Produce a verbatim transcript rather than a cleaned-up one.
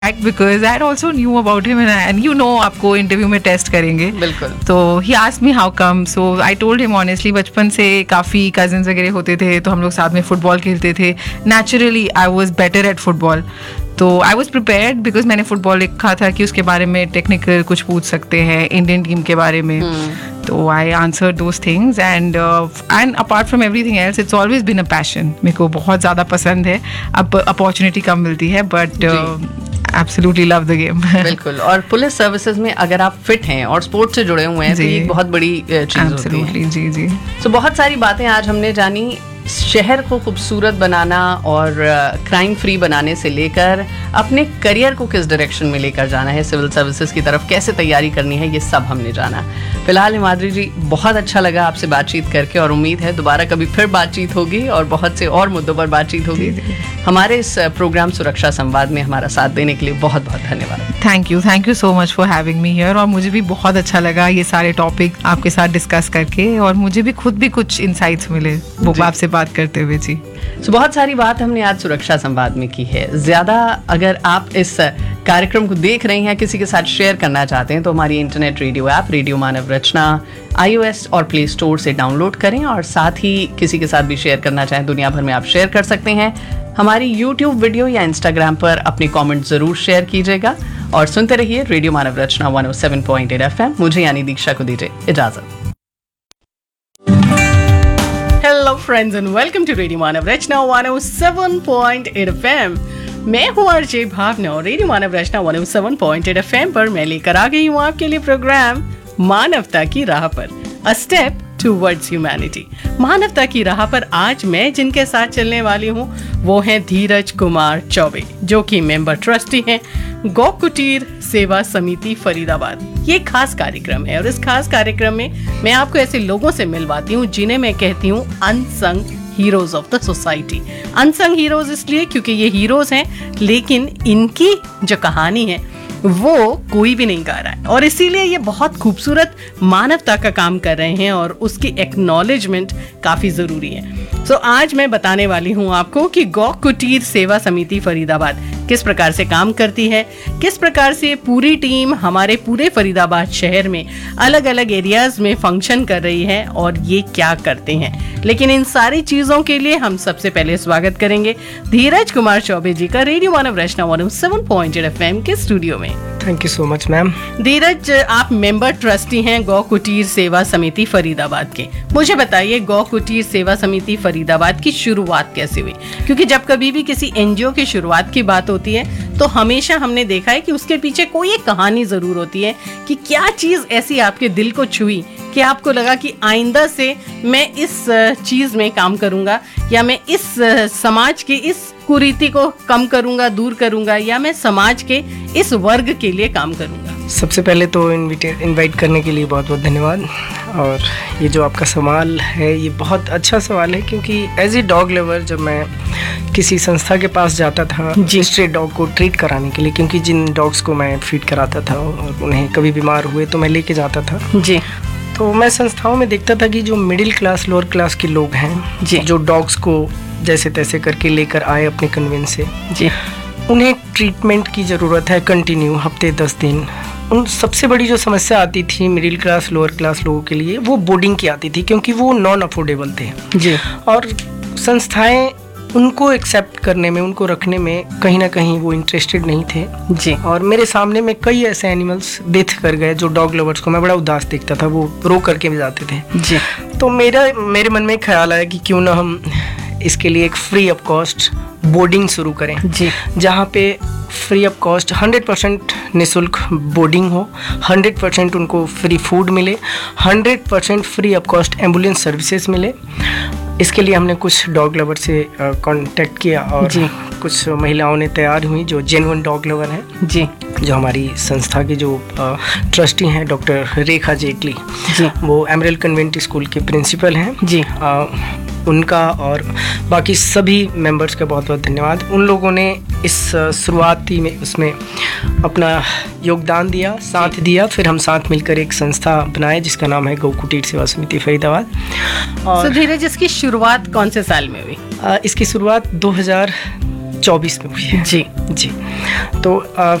because I also knew about him and, and you know आपको interview में test करेंगे बिल्कुल. तो he asked me how come, so I told him honestly बचपन से काफ़ी कजिन्स वगैरह होते थे तो हम लोग साथ में फुटबॉल खेलते थे. Naturally I was better at football, तो आई वॉज प्रिपेयर्ड बिकॉज मैंने फुटबॉल लिखा था कि उसके बारे में टेक्निकल कुछ पूछ सकते हैं इंडियन टीम के बारे में. hmm. तो I answer those things and and apart from everything else it's always been a passion. मेरे को बहुत ज़्यादा पसंद है. अब अपॉर्चुनिटी कम मिलती है but absolutely love the game. बिल्कुल. और पुलिस सर्विसेज में अगर आप फिट हैं और स्पोर्ट्स से जुड़े हुए हैं तो ये एक बहुत बड़ी चीज़ होती है. जी जी. तो बहुत सारी बातें आज हमने जानी. शहर को खूबसूरत बनाना और क्राइम फ्री बनाने से लेकर अपने करियर को किस डायरेक्शन में लेकर जाना है, सिविल सर्विसेज की तरफ कैसे तैयारी करनी है, ये सब हमने जाना. फिलहाल हिमाद्री जी बहुत अच्छा लगा आपसे बातचीत करके और उम्मीद है दोबारा कभी फिर बातचीत होगी और बहुत से और मुद्दों पर बातचीत होगी. हमारे इस प्रोग्राम सुरक्षा संवाद में हमारा साथ देने के लिए बहुत बहुत धन्यवाद. Thank you thank you so much for having me here. और मुझे भी बहुत अच्छा लगा ये सारे टॉपिक आपके साथ डिस्कस करके और मुझे भी खुद भी कुछ इंसाइट्स मिले वो आपसे बात करते हुए. जी so, बहुत सारी बात हमने आज सुरक्षा संवाद में की है. ज्यादा अगर आप इस कार्यक्रम को देख रहे हैं किसी के साथ शेयर करना चाहते हैं तो हमारी इंटरनेट रेडियो ऐप रेडियो मानव रचना आईओएस और प्ले स्टोर से डाउनलोड करें और साथ ही किसी के साथ भी शेयर करना चाहें दुनिया भर में आप शेयर कर सकते हैं. हमारी यूट्यूब वीडियो या इंस्टाग्राम पर अपने कमेंट जरूर शेयर कीजिएगा और सुनते रहिए रेडियो मानव रचना one O seven point eight F M. मुझे यानी दीक्षा को दीजिए इजाजत. Hello friends and welcome to radio Manav Rachna one O seven point eight F M. मैं हूँ आरजे भावना और रेडियो मानव रचना one O seven point eight F M पर मैं लेकर आ गई हूँ आपके लिए प्रोग्राम मानवता की राह पर, अ स्टेप टूवर्ड्स ह्यूमैनिटी. मानवता की राह पर आज मैं जिनके साथ चलने वाली हूँ वो हैं धीरज कुमार चौबे, जो कि मेंबर ट्रस्टी हैं गौ कुटीर सेवा समिति फरीदाबाद. ये खास कार्यक्रम है और इस खास कार्यक्रम में मैं आपको ऐसे लोगों से मिलवाती हूँ जिन्हें मैं कहती हूँ unsung heroes of the society. Unsung heroes इसलिए क्योंकि ये हीरोज हैं लेकिन इनकी जो कहानी है वो कोई भी नहीं गा रहा है और इसीलिए ये बहुत खूबसूरत मानवता का काम कर रहे हैं और उसकी एक्नॉलेजमेंट काफ़ी ज़रूरी है. सो so, आज मैं बताने वाली हूँ आपको कि गौ कुटीर सेवा समिति फरीदाबाद किस प्रकार से काम करती है, किस प्रकार से पूरी टीम हमारे पूरे फरीदाबाद शहर में अलग अलग एरियाज में फंक्शन कर रही है और ये क्या करते हैं. लेकिन इन सारी चीज़ों के लिए हम सबसे पहले स्वागत करेंगे धीरज कुमार चौबे जी का रेडियो मानव रचना one O seven point eight F M के स्टूडियो में. Thank you so much ma'am. धीरज, आप मेंबर ट्रस्टी हैं गौ कुटीर सेवा समिति फरीदाबाद के. मुझे बताइए गौ कुटीर सेवा समिति फरीदाबाद की शुरुआत कैसे हुई, क्योंकि जब कभी भी किसी एनजीओ की शुरुआत की बात होती है तो हमेशा हमने देखा है कि उसके पीछे कोई एक कहानी जरूर होती है कि क्या चीज ऐसी आपके दिल को छुई कि आपको लगा कि आइंदा से मैं इस चीज में काम करूंगा या मैं इस समाज के इस कुरीति को कम करूंगा, दूर करूंगा, या मैं समाज के इस वर्ग के लिए काम करूंगा. सबसे पहले तो इनविटेट इनवाइट करने के लिए बहुत बहुत धन्यवाद. और ये जो आपका सवाल है ये बहुत अच्छा सवाल है क्योंकि एज ए डॉग लवर जब मैं किसी संस्था के पास जाता था स्ट्रीट डॉग को ट्रीट कराने के लिए, क्योंकि जिन डॉग्स को मैं फीड कराता था और उन्हें कभी बीमार हुए तो मैं लेके जाता था जी, तो मैं संस्थाओं में देखता था कि जो मिडिल क्लास लोअर क्लास के लोग हैं जी, जो डॉग्स को जैसे तैसे करके लेकर आए अपने कन्वेंस से जी, उन्हें ट्रीटमेंट की ज़रूरत है कंटिन्यू हफ्ते दस दिन. उन सबसे बड़ी जो समस्या आती थी मिडिल क्लास लोअर क्लास लोगों के लिए वो बोर्डिंग की आती थी क्योंकि वो नॉन अफोर्डेबल थे जी, और संस्थाएं उनको एक्सेप्ट करने में, उनको रखने में कहीं ना कहीं वो इंटरेस्टेड नहीं थे जी. और मेरे सामने में कई ऐसे एनिमल्स डेथ कर गए जो डॉग लवर्स को मैं बड़ा उदास देखता था, वो रो करके भी जाते थे जी. तो मेरा मेरे मन में ख्याल आया कि क्यों ना हम इसके लिए एक फ्री ऑफ कॉस्ट बोर्डिंग शुरू करें जी, जहाँ पे free of cost hundred percent निःशुल्क बोर्डिंग हो, हंड्रेड परसेंट उनको फ्री फूड मिले, hundred percent free of cost ambulance services मिले. इसके लिए हमने कुछ डॉग लवर से कांटेक्ट किया और जी, कुछ महिलाओं ने तैयार हुई जो जेन्युइन डॉग लवर हैं जी, जो हमारी संस्था के जो ट्रस्टी हैं डॉक्टर रेखा जेटली जी, वो एमरल्ड कन्वेंट स्कूल के प्रिंसिपल हैं जी. आ, उनका और बाकी सभी मेंबर्स का बहुत बहुत धन्यवाद. उन लोगों ने इस शुरुआती में उसमें अपना योगदान दिया, साथ दिया. फिर हम साथ मिलकर एक संस्था बनाए जिसका नाम है गौ कुटीर सेवा समिति फरीदाबाद. और धीरज, इसकी शुरुआत कौन से साल में हुई? आ, इसकी शुरुआत दो हज़ार चौबीस में हुई है। जी जी। तो